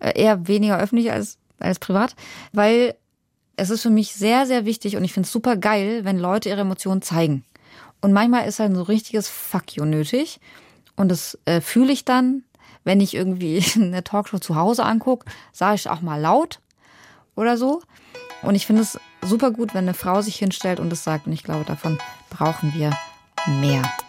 eher weniger öffentlich als privat, weil es ist für mich sehr, sehr wichtig und ich finde es super geil, wenn Leute ihre Emotionen zeigen. Und manchmal ist halt so richtiges Fuck you nötig. Und das fühle ich dann, wenn ich irgendwie eine Talkshow zu Hause angucke, sage ich auch mal laut oder so. Und ich finde es super gut, wenn eine Frau sich hinstellt und das sagt. Und ich glaube, davon brauchen wir mehr.